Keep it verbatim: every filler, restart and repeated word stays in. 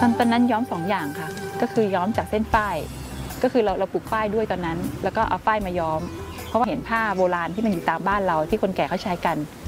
ตอนตอนนั้นย้อมสองอย่างค่ะก็คือย้อมจากเส้นฝ้ายก็คือเราเราปลูกฝ้ายด้วยตอนนั้นแล้วก็เอาฝ้ายมาย้อมเพราะว่าเห็นผ้าโบราณที่มันอยู่ตามบ้านเราที่คนแก่เขาใช้กัน